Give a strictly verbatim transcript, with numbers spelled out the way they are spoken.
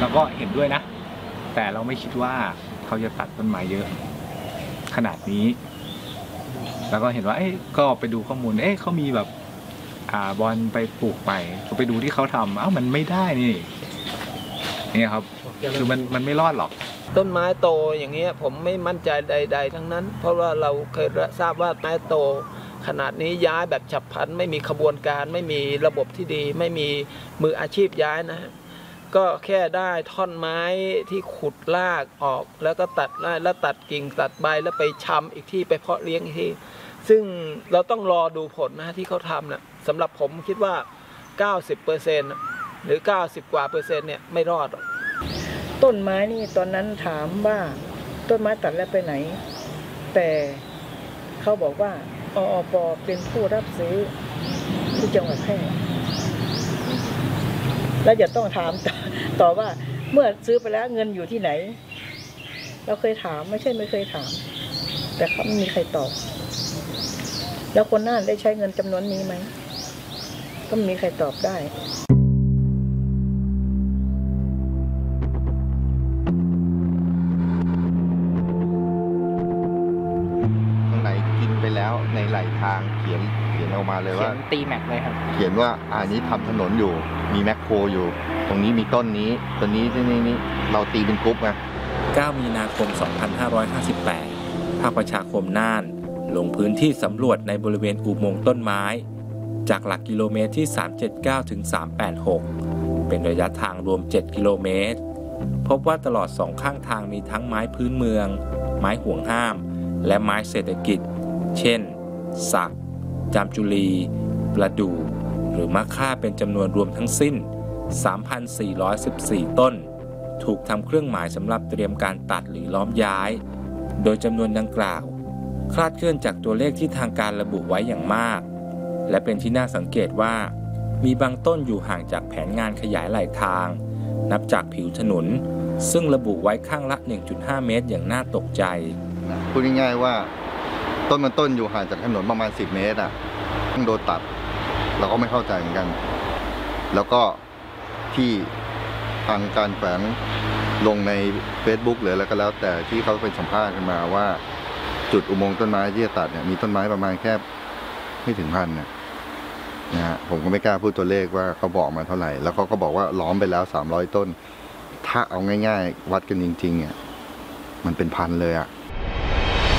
เราก็เห็นด้วยนะแต่เราไม่คิดว่าเขาจะตัดต้นไม้เยอะขนาดนี้แล้วก็เห็นว่าเอ้ยก็ไปดูข้อมูลเอ้ยเขามีแบบอ่าบอลไปปลูกใหม่ก็ไปดูที่เขาทำอ้าวมันไม่ได้นี่นี่ครับคือมันมันไม่รอดหรอกต้นไม้โตอย่างเงี้ยผมไม่มั่นใจใดๆทั้งนั้นเพราะว่าเราเคยทราบว่าไม้โตขนาดนี้ย้ายแบบฉับพลันไม่มีขบวนการไม่มีระบบที่ดีไม่มีมืออาชีพย้ายนะก็แค่ได้ท่อนไม้ที่ขุดรากออกแล้วก็ตัดได้แล้วตัดกิ่งตัดใบแล้วไปชำอีกที่ไปเพาะเลี้ยงอีกที่ซึ่งเราต้องรอดูผลนะที่เขาทำนะสำหรับผมคิดว่า เก้าสิบเปอร์เซ็นต์ หรือ เก้าสิบ กว่าเปอร์เซ็นต์เนี่ยไม่รอดต้นไม้นี่ตอนนั้นถามว่าต้นไม้ตัดแล้วไปไหนแต่เขาบอกว่าออปเป็นผู้รับซื้อที่จังหวัดแพร่แล้วจะต้องถามต่อว่าเมื่อซื้อไปแล้วเงินอยู่ที่ไหนเราเคยถามไม่ใช่ไม่เคยถามแต่เขาไม่มีใครตอบแล้วคนน่านได้ใช้เงินจำนวนนี้ไหมก็ไม่มีใครตอบได้แล้วในไหลทางเขียนเขียนออกมาเลยว่าตีแม็กเลยครับเขียนว่าอันนี้ทำถนนอยู่มีแมคโครอยู่ตรงนี้มีต้นนี้ต้นนี้ที่นี่นี่เราตีเป็นกรุ๊ปไงเก้ามีนาคมสองพันห้าร้อยห้าสิบแปดภาคประชาคมน่านลงพื้นที่สำรวจในบริเวณอุโมงค์ต้นไม้จากหลักกิโลเมตรที่สามร้อยเจ็ดสิบเก้าถึงสามร้อยแปดสิบหกเป็นระยะทางรวมเจ็ดกิโลเมตรพบว่าตลอดสองข้างทางมีทั้งไม้พื้นเมืองไม้ห่วงห้ามและไม้เศรษฐกิจเช่นสักจามจุลีประดู่หรือมะค่าเป็นจำนวนรวมทั้งสิ้น สามพันสี่ร้อยสิบสี่ ต้นถูกทำเครื่องหมายสำหรับเตรียมการตัดหรือล้อมย้ายโดยจำนวนดังกล่าวคลาดเคลื่อนจากตัวเลขที่ทางการระบุไว้อย่างมากและเป็นที่น่าสังเกตว่ามีบางต้นอยู่ห่างจากแผนงานขยายไหลทางนับจากผิวถนนซึ่งระบุไว้ข้างละ หนึ่งจุดห้า เมตรอย่างน่าตกใจพูดง่ายๆว่าต้นมันต้นอยู่ห่างจากถนนประมาณสิบเมตรอ่ะต้องโดนตัดเราก็ไม่เข้าใจเหมือนกันแล้วก็ที่ทางการแฝงลงใน Facebook หรืออะไรก็แล้วแต่ที่เขาเป็นสัมภาษณ์กันมาว่าจุดอุโมงค์ต้นไม้ที่จะตัดเนี่ยมีต้นไม้ประมาณแค่ไม่ถึงพันเนี่ยนะฮะผมก็ไม่กล้าพูดตัวเลขว่าเขาบอกมาเท่าไหร่แล้วเขาก็บอกว่าล้อมไปแล้วสามร้อยต้นถ้าเอาง่ายๆวัดกันจริงๆเนี่ยมันเป็นพันเลยอ่ะ